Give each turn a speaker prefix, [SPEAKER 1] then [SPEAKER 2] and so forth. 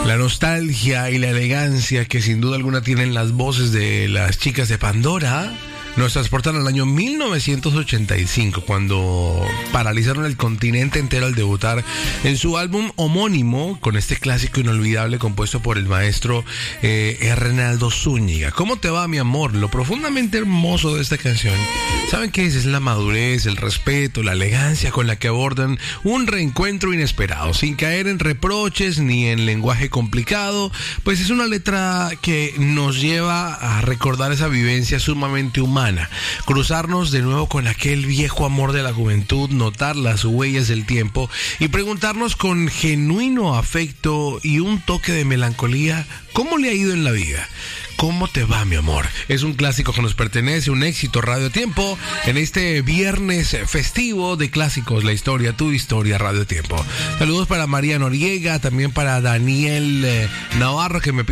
[SPEAKER 1] La nostalgia y la elegancia que sin duda alguna tienen las voces de las chicas de Pandora nos transportan al año 1985, cuando paralizaron el continente entero al debutar en su álbum homónimo con este clásico inolvidable compuesto por el maestro Reinaldo Zúñiga. ¿Cómo te va, mi amor? Lo profundamente hermoso de esta canción, ¿saben qué es? Es la madurez, el respeto, la elegancia con la que abordan un reencuentro inesperado, sin caer en reproches ni en lenguaje complicado, pues es una letra que nos lleva a recordar esa vivencia sumamente humana. Cruzarnos de nuevo con aquel viejo amor de la juventud, notar las huellas del tiempo y preguntarnos con genuino afecto y un toque de melancolía, ¿cómo le ha ido en la vida? ¿Cómo te va, mi amor? Es un clásico que nos pertenece, un éxito Radio Tiempo en este viernes festivo de clásicos, la historia, tu historia, Radio Tiempo. Saludos para María Noriega, también para Daniel Navarro, que me